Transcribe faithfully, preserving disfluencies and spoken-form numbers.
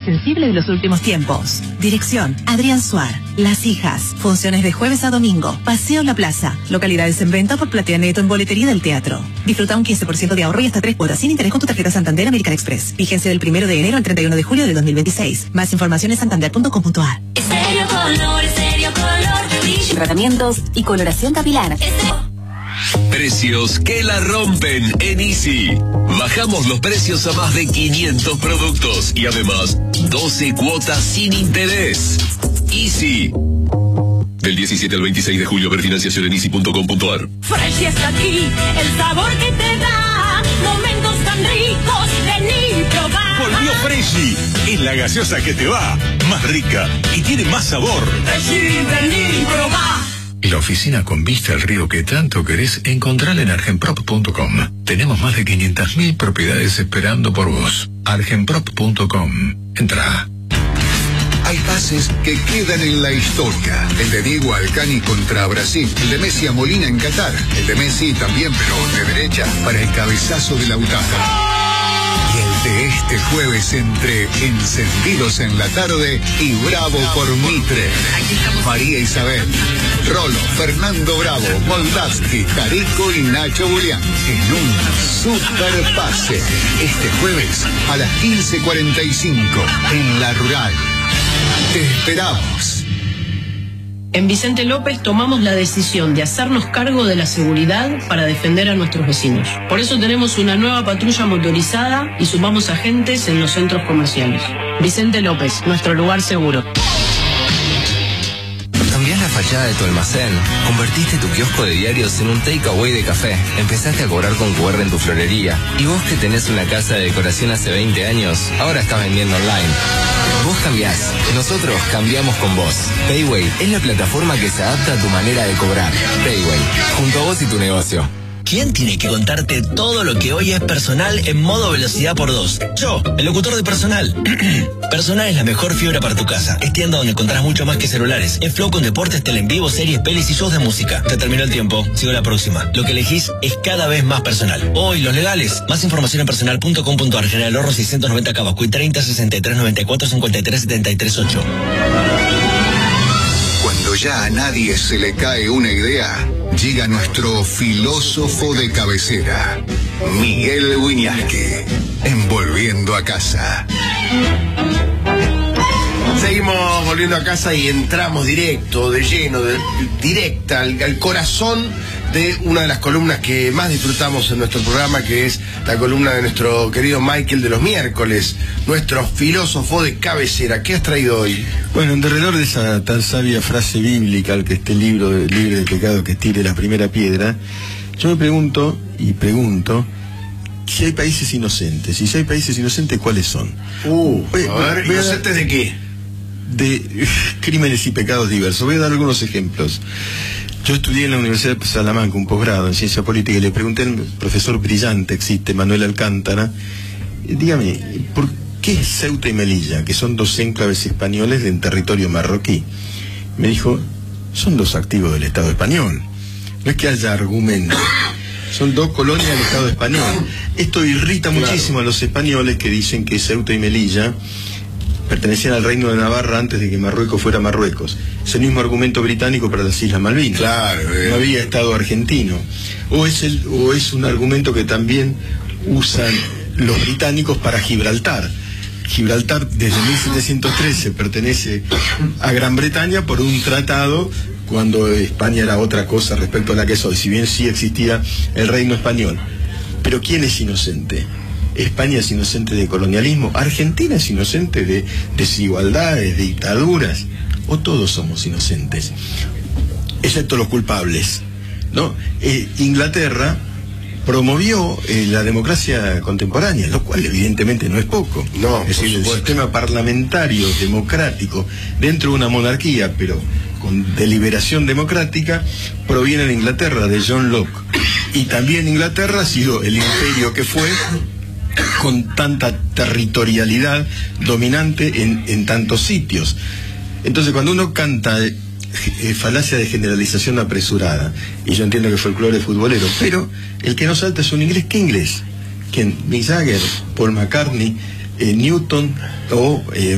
sensible de los últimos tiempos. Dirección, Adrián Suar, Las Hijas. Funciones de jueves a domingo. Paseo La Plaza. Localidades en venta por Platianeto en boletería del teatro. Disfruta un quince por ciento de ahorro y hasta tres cuotas sin interés con tu tarjeta Santander American Express. Vigencia del primero de enero al treinta y uno de julio del dos mil veintiséis. Más información en santander punto com punto a r. Estéreo Color, Estéreo Color. Tratamientos y coloración capilar. Precios que la rompen en Easy. Bajamos los precios a más de quinientos productos y además doce cuotas sin interés. Easy. Del diecisiete al veintiséis de julio, ver financiación en easy punto com punto a r. Fresh está aquí, el sabor que te da momentos tan ricos de ni probar. Volvió Freshy, es la gaseosa que te va, más rica y tiene más sabor. Freshy de ni probar. La oficina con vista al río que tanto querés, encontrala en argenprop punto com. Tenemos más de quinientas mil propiedades esperando por vos. argenprop punto com. Entra. Hay pases que quedan en la historia. El de Diego Alcani contra Brasil. El de Messi a Molina en Qatar. El de Messi también, pero de derecha, para el cabezazo de Lautaro. Y el de este jueves entre Encendidos en la Tarde y Bravo por Mitre. María Isabel, Rolo, Fernando Bravo, Moldavsky, Tarico y Nacho Julián. En un super pase. Este jueves a las quince cuarenta y cinco en La Rural. Te esperamos. En Vicente López tomamos la decisión de hacernos cargo de la seguridad para defender a nuestros vecinos. Por eso tenemos una nueva patrulla motorizada y sumamos agentes en los centros comerciales. Vicente López, nuestro lugar seguro. Cambiás la fachada de tu almacén, convertiste tu kiosco de diarios en un takeaway de café, empezaste a cobrar con cu erre en tu florería, y vos que tenés una casa de decoración hace veinte años, ahora estás vendiendo online. Vos cambiás, nosotros cambiamos con vos. Payway es la plataforma que se adapta a tu manera de cobrar. Payway, junto a vos y tu negocio. ¿Quién tiene que contarte todo lo que hoy es Personal en modo velocidad por dos? Yo, el locutor de Personal. Personal es la mejor fibra para tu casa. Es tienda donde encontrás mucho más que celulares. Es flow con deportes, tele en vivo, series, pelis y shows de música. Te terminó el tiempo. Sigo la próxima. Lo que elegís es cada vez más Personal. Hoy, los legales. Más información en personal punto com punto a r. General Horro seiscientos noventa Cabasco y treinta, sesenta y tres, noventa y cuatro, cincuenta y tres, setenta y tres, ocho. Cuando ya a nadie se le cae una idea, llega nuestro filósofo de cabecera, Miguel Wiñaski, en Volviendo a Casa. Seguimos volviendo a casa y entramos directo, de lleno, de, directa al, al corazón de una de las columnas que más disfrutamos en nuestro programa, que es la columna de nuestro querido Michael de los miércoles, nuestro filósofo de cabecera. ¿Qué has traído hoy? Bueno, en derredor de esa tan sabia frase bíblica, al que esté libro de, libre de pecado que tire la primera piedra, yo me pregunto y pregunto si hay países inocentes. Y si hay países inocentes, ¿cuáles son? Uh, voy, a ver, ¿inocentes de qué? De crímenes y pecados diversos. Voy a dar algunos ejemplos. Yo estudié en la Universidad de Salamanca un posgrado en ciencia política y le pregunté al profesor brillante, existe, Manuel Alcántara, dígame, ¿por qué Ceuta y Melilla, que son dos enclaves españoles en territorio marroquí? Me dijo, son dos activos del Estado español. No es que haya argumento. Son dos colonias del Estado español. Esto irrita claro. muchísimo a los españoles que dicen que Ceuta y Melilla pertenecían al Reino de Navarra antes de que Marruecos fuera Marruecos. Es el mismo argumento británico para las Islas Malvinas. Claro, eh. No había Estado argentino. O es, el, o es un argumento que también usan los británicos para Gibraltar. Gibraltar desde mil setecientos trece pertenece a Gran Bretaña por un tratado cuando España era otra cosa respecto a la que es hoy, si bien sí existía el reino español. Pero ¿quién es inocente? España es inocente de colonialismo, Argentina es inocente de desigualdades, de dictaduras, o todos somos inocentes, excepto los culpables, ¿no? Eh, Inglaterra promovió eh, la democracia contemporánea, lo cual evidentemente no es poco. No, es decir, el sistema parlamentario democrático dentro de una monarquía, pero con deliberación democrática, proviene de Inglaterra, de John Locke. Y también Inglaterra ha sido el imperio que fue, con tanta territorialidad dominante en, en tantos sitios. Entonces, cuando uno canta eh, eh, falacia de generalización apresurada, y yo entiendo que folclore futbolero, pero el que no salta es un inglés. ¿Qué inglés? ¿Quién? Mick Jagger, Paul McCartney, eh, Newton o... Eh,